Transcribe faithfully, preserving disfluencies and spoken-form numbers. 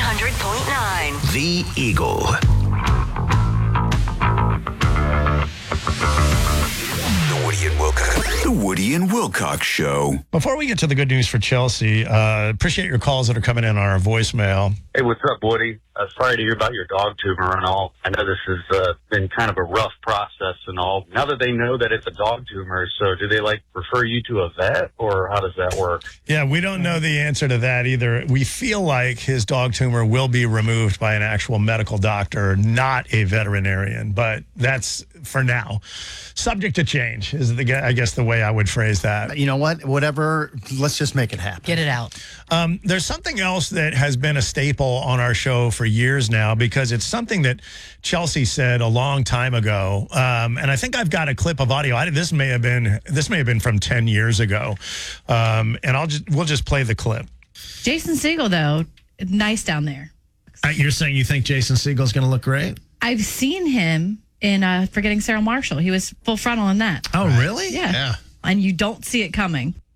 hundred point nine. The Eagle. The Woody and Wilcox. The Woody and Wilcox Show. Before we get to the good news for Chelsea, uh, appreciate your calls that are coming in on our voicemail. Hey, what's up, Woody? Uh, sorry to hear about your dog tumor and all. I know this has uh, been kind of a rough process and all. Now that they know that it's a dog tumor, so do they, like, refer you to a vet, or how does that work? Yeah, we don't know the answer to that either. We feel like his dog tumor will be removed by an actual medical doctor, not a veterinarian, but that's for now. Subject to change is, the, I guess, the way I would phrase that. You know what? Whatever, let's just make it happen. Get it out. Um, there's something else that has been a staple on our show for years now, because it's something that Chelsea said a long time ago, um, and I think I've got a clip of audio. I, this may have been this may have been from ten years ago, um, and I'll just we'll just play the clip. Jason Segel, though, nice down there. Uh, you're saying you think Jason Segel's going to look great? I've seen him in uh, Forgetting Sarah Marshall. He was full frontal in that. Oh, really? Yeah. And you don't see it coming.